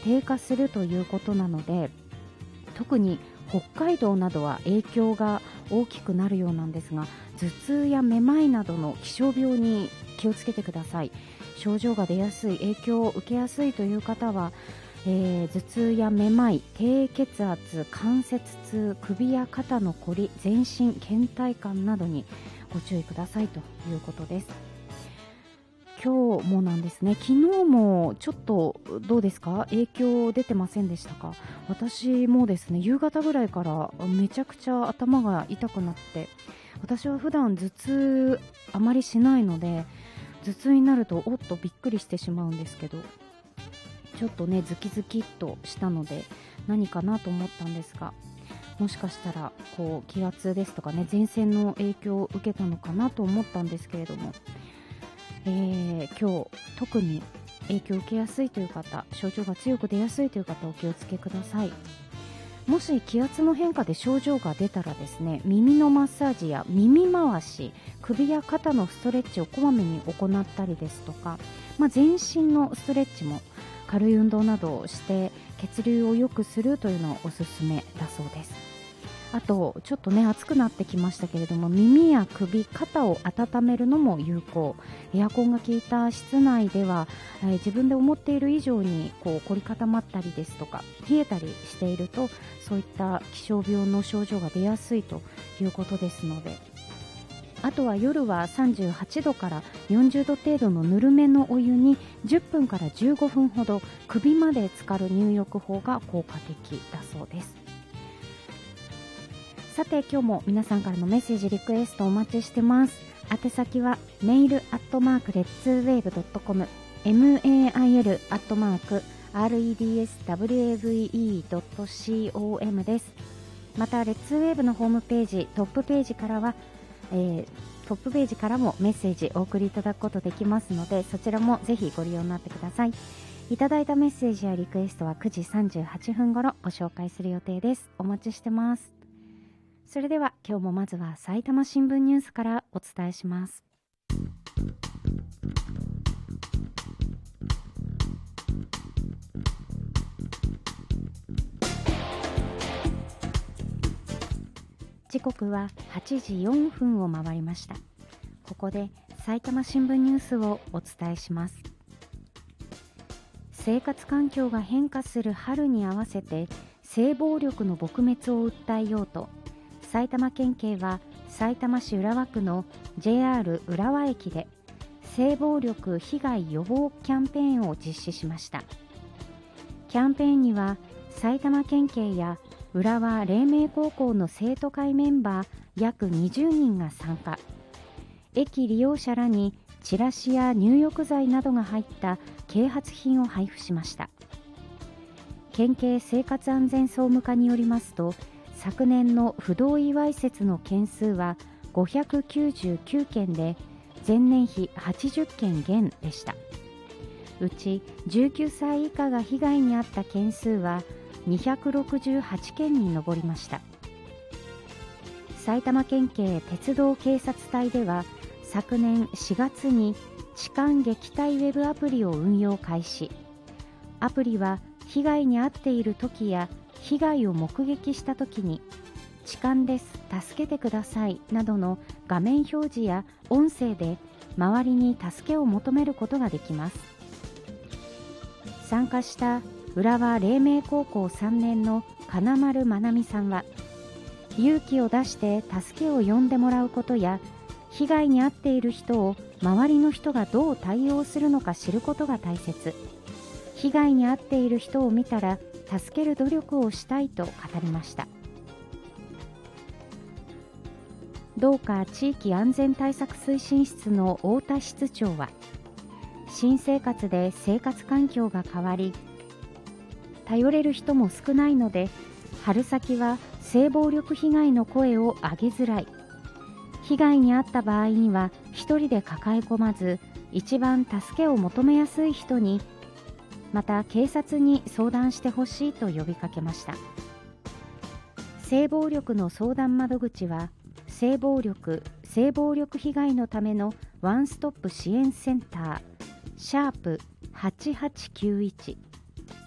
低下するということなので、特に北海道などは影響が大きくなるようなんですが、頭痛やめまいなどの気象病に気をつけてください。症状が出やすい、影響を受けやすいという方は、頭痛やめまい、低血圧、関節痛、首や肩のこり、全身倦怠感などにご注意くださいということです。今日もなんですね。昨日もちょっとどうですか、影響出てませんでしたか？私もですね、夕方ぐらいからめちゃくちゃ頭が痛くなって、私は普段頭痛あまりしないので、頭痛になるとおっとびっくりしてしまうんですけど、ちょっとねズキズキっとしたので何かなと思ったんですが、もしかしたらこう気圧ですとかね、前線の影響を受けたのかなと思ったんですけれども、今日特に影響を受けやすいという方、症状が強く出やすいという方、お気をつけください。もし気圧の変化で症状が出たらですね、耳のマッサージや耳回し、首や肩のストレッチをこまめに行ったりですとか、全身のストレッチも軽い運動などをして血流を良くするというのをおすすめだそうです。あとちょっとね暑くなってきましたけれども、耳や首、肩を温めるのも有効。エアコンが効いた室内では、自分で思っている以上に凝り固まったりですとか冷えたりしていると、そういった気象病の症状が出やすいということですので、あとは夜は38度から40度程度のぬるめのお湯に10分から15分ほど首まで浸かる入浴法が効果的だそうです。さて今日も皆さんからのメッセージリクエストお待ちしてます。宛先はメール@redswave.com、 mail@redswave.com です。またレッツウェーブのホームページトップページからは、トップページからもメッセージお送りいただくことできますので、そちらもぜひご利用になってください。いただいたメッセージやリクエストは9時38分頃ご紹介する予定です。お待ちしてます。それでは今日もまずは埼玉新聞ニュースからお伝えします。時刻は8時4分を回りました。ここで埼玉新聞ニュースをお伝えします。生活環境が変化する春に合わせて性暴力の撲滅を訴えようと、埼玉県警はさいたま市浦和区の JR 浦和駅で性暴力被害予防キャンペーンを実施しました。キャンペーンには埼玉県警や浦和黎明高校の生徒会メンバー約20人が参加。駅利用者らにチラシや入浴剤などが入った啓発品を配布しました。県警生活安全総務課によりますと、昨年の不同意わいせつの件数は599件で、前年比80件減でした。うち19歳以下が被害に遭った件数は268件に上りました。埼玉県警鉄道警察隊では昨年4月に痴漢撃退ウェブアプリを運用開始。アプリは被害に遭っている時や被害を目撃した時に痴漢です、助けてくださいなどの画面表示や音声で周りに助けを求めることができます。参加した浦和黎明高校3年の金丸まなみさんは、勇気を出して助けを呼んでもらうことや、被害に遭っている人を周りの人がどう対応するのか知ることが大切。被害に遭っている人を見たら助ける努力をしたいと語りました。どうか地域安全対策推進室の太田室長は、新生活で生活環境が変わり、頼れる人も少ないので、春先は性暴力被害の声を上げづらい。被害に遭った場合には一人で抱え込まず、一番助けを求めやすい人に、また警察に相談してほしいと呼びかけました。性暴力の相談窓口は、性暴力被害のためのワンストップ支援センター、#8891